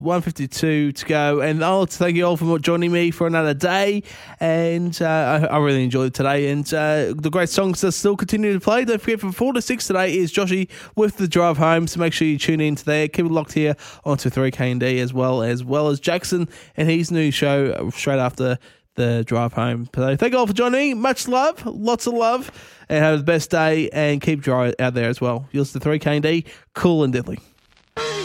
1:52 to go, and I'll thank you all for joining me for another day, and I really enjoyed it today, and the great songs that still continue to play. Don't forget, from 4 to 6 today is Joshy with The Drive Home, so make sure you tune in to there. Keep it locked here onto 3KND, as well as Jackson and his new show straight after The Drive Home. So thank you all for joining me. Much love, lots of love, and have the best day, and keep dry out there as well. You're listening to 3KND, cool and deadly.